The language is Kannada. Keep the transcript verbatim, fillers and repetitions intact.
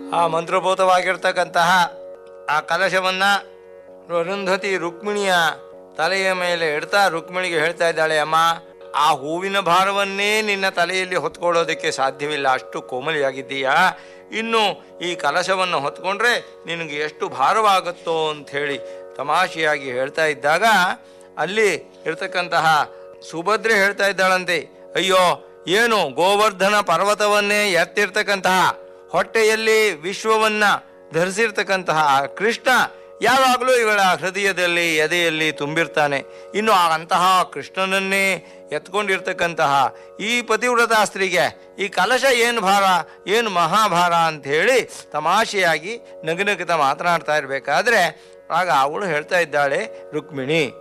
ಆ ಮಂತ್ರಭೂತವಾಗಿರ್ತಕ್ಕಂತಹ ಆ ಕಲಶವನ್ನು ಅರುಂಧತಿ ರುಕ್ಮಿಣಿಯ ತಲೆಯ ಮೇಲೆ ಇಡ್ತಾ ರುಕ್ಮಿಣಿಗೆ ಹೇಳ್ತಾ ಇದ್ದಾಳೆ, ಅಮ್ಮ, ಆ ಹೂವಿನ ಭಾರವನ್ನೇ ನಿನ್ನ ತಲೆಯಲ್ಲಿ ಹೊತ್ಕೊಳ್ಳೋದಕ್ಕೆ ಸಾಧ್ಯವಿಲ್ಲ, ಅಷ್ಟು ಕೋಮಲಿಯಾಗಿದ್ದೀಯಾ. ಇನ್ನು ಈ ಕಲಶವನ್ನು ಹೊತ್ಕೊಂಡ್ರೆ ನಿನಗೆ ಎಷ್ಟು ಭಾರವಾಗುತ್ತೋ ಅಂಥೇಳಿ ತಮಾಷೆಯಾಗಿ ಹೇಳ್ತಾ ಇದ್ದಾಗ ಅಲ್ಲಿ ಇರ್ತಕ್ಕಂತಹ ಸುಭದ್ರೆ ಹೇಳ್ತಾ ಇದ್ದಾಳಂತೆ, ಅಯ್ಯೋ ಏನು ಗೋವರ್ಧನ ಪರ್ವತವನ್ನೇ ಎತ್ತಿರ್ತಕ್ಕಂತಹ ಹೊಟ್ಟೆಯಲ್ಲಿ ವಿಶ್ವವನ್ನ ಧರಿಸಿರ್ತಕ್ಕಂತಹ ಕೃಷ್ಣ ಯಾವಾಗಲೂ ಇವಳ ಹೃದಯದಲ್ಲಿ ಎದೆಯಲ್ಲಿ ತುಂಬಿರ್ತಾನೆ. ಇನ್ನು ಅಂತಹ ಕೃಷ್ಣನನ್ನೇ ಎತ್ಕೊಂಡಿರ್ತಕ್ಕಂತಹ ಈ ಪತಿವ್ರತ ಸ್ತ್ರೀಗೆ ಈ ಕಲಶ ಏನು ಭಾರ, ಏನು ಮಹಾಭಾರ ಅಂಥೇಳಿ ತಮಾಷೆಯಾಗಿ ನಗುನಗುತ್ತಾ ಮಾತನಾಡ್ತಾ ಇರಬೇಕಾದ್ರೆ ಆಗ ಅವಳು ಹೇಳ್ತಾ ಇದ್ದಾಳೆ ರುಕ್ಮಿಣಿ,